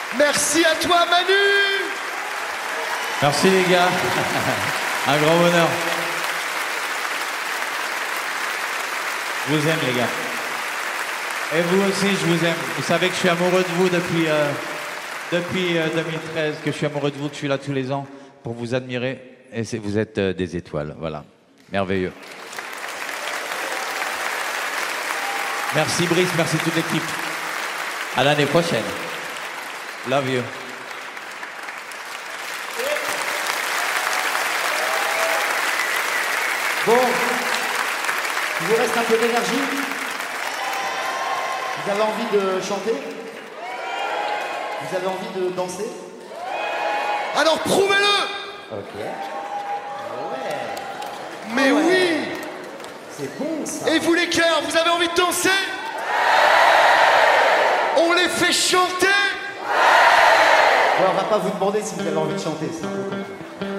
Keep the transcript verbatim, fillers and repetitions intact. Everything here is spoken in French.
Merci à toi, Manu. Merci les gars. Un grand bonheur. Je vous aime les gars. Et vous aussi, je vous aime. Vous savez que je suis amoureux de vous depuis, euh, depuis euh, deux mille treize, que je suis amoureux de vous, que je suis là tous les ans pour vous admirer. Et c'est, vous êtes euh, des étoiles, voilà. Merveilleux. Merci Brice, merci toute l'équipe. À l'année prochaine. Love you. Bon, il vous reste un peu d'énergie. Vous avez envie de chanter? Vous avez envie de danser? Alors prouvez-le. Ok. Ouais. Mais ouais. oui. C'est bon ça. Et vous les cœurs, vous avez envie de danser? On les fait chanter. Ouais, on va pas vous demander si vous avez envie de chanter, c'est un peu compliqué.